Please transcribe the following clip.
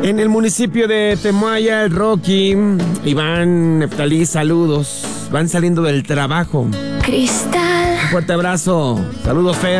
En el municipio de Temoaya, el Rocky, Iván, Neftalí, saludos. Van saliendo del trabajo. Cristal. Un fuerte abrazo. Saludos, Fer.